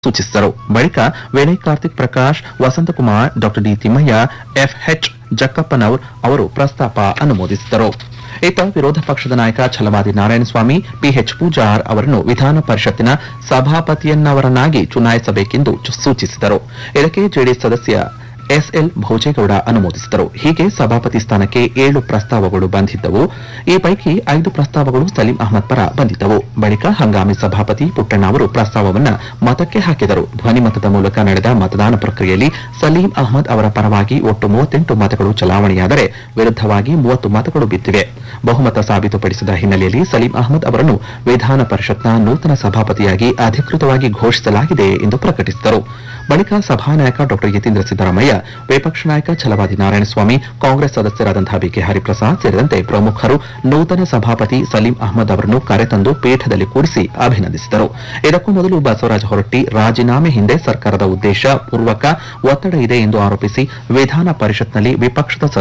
ಸೂಚಿಸಿದರು. ಬಳಿಕ ವಿನಯ್ ಕಾರ್ತಿಕ್ ಪ್ರಕಾಶ್, ವಸಂತಕುಮಾರ್, ಡಾ ಡಿ ತಿಮ್ಮಯ್ಯ, ಎಫ್ಎಚ್ ಜಕ್ಕಪ್ಪನವರ್ ಅವರು ಪ್ರಸ್ತಾಪ ಅನುಮೋದಿಸಿದರು. ಇತ್ತ ವಿರೋಧ ಪಕ್ಷದ ನಾಯಕ ಛಲವಾದಿ ನಾರಾಯಣಸ್ವಾಮಿ ಪಿಎಚ್ ಪೂಜಾರ್ ಅವರನ್ನು ವಿಧಾನ ಪರಿಷತ್ತಿನ ಸಭಾಪತಿಯನ್ನವರನ್ನಾಗಿ ಚುನಾಯಿಸಬೇಕೆಂದು ಸೂಚಿಸಿದರು. ಇದಕ್ಕೆ ಜೆಡಿಎಸ್ ಸದಸ್ಯ ಎಸ್ಎಲ್ ಭೋಜೇಗೌಡ ಅನುಮೋದಿಸಿದರು. ಹೀಗೆ ಸಭಾಪತಿ ಸ್ಥಾನಕ್ಕೆ 7 ಪ್ರಸ್ತಾವಗಳು ಬಂದಿದ್ದವು. ಈ ಪೈಕಿ 5 ಪ್ರಸ್ತಾವಗಳು ಸಲೀಂ ಅಹಮದ್ ಪರ ಬಂದಿದ್ದವು. ಬಳಿಕ ಹಂಗಾಮಿ ಸಭಾಪತಿ ಪುಟ್ಟಣ್ಣ ಅವರು ಪ್ರಸ್ತಾವವನ್ನು ಮತಕ್ಕೆ ಹಾಕಿದರು. ಧ್ವನಿಮತದ ಮೂಲಕ ನಡೆದ ಮತದಾನ ಪ್ರಕ್ರಿಯೆಯಲ್ಲಿ ಸಲೀಂ ಅಹಮದ್ ಅವರ ಪರವಾಗಿ ಒಟ್ಟು 38 ಮತಗಳು ಚಲಾವಣೆಯಾದರೆ ವಿರುದ್ಧವಾಗಿ 30 ಮತಗಳು ಬಿದ್ದಿವೆ. ಬಹುಮತ ಸಾಬೀತುಪಡಿಸಿದ ಹಿನ್ನೆಲೆಯಲ್ಲಿ ಸಲೀಂ ಅಹಮದ್ ಅವರನ್ನು ವಿಧಾನ ಪರಿಷತ್ನ ನೂತನ ಸಭಾಪತಿಯಾಗಿ ಅಧಿಕೃತವಾಗಿ ಘೋಷಿಸಲಾಗಿದೆ ಎಂದು ಪ್ರಕಟಿಸಿದರು. ಬಳಿಕ ಸಭಾನಾಯಕ ಡಾ ಯತೀಂದ್ರ ಸಿದ್ದರಾಮಯ್ಯ, ವಿಪಕ್ಷ ನಾಯಕ ಛಲವಾದಿ ನಾರಾಯಣಸ್ವಾಮಿ, ಕಾಂಗ್ರೆಸ್ ಸದಸ್ಯರಾದಂತಹ ಬಿಕೆ ಹರಿಪ್ರಸಾದ್ ಸೇರಿದಂತೆ ಪ್ರಮುಖರು ನೂತನ ಸಭಾಪತಿ ಸಲೀಂ ಅಹಮದ್ ಅವರನ್ನು ಕರೆತಂದು ಪೀಠದಲ್ಲಿ ಕೂರಿಸಿ ಅಭಿನಂದಿಸಿದರು. ಇದಕ್ಕೂ ಮೊದಲು ಬಸವರಾಜ ಹೊರಟ್ಟಿ ರಾಜೀನಾಮೆ ಹಿಂದೆ ಸರ್ಕಾರದ ಉದ್ದೇಶ ಪೂರ್ವಕ ಒತ್ತಡ ಇದೆ ಎಂದು ಆರೋಪಿಸಿ ವಿಧಾನ ಪರಿಷತ್ನಲ್ಲಿ ವಿಪಕ್ಷದ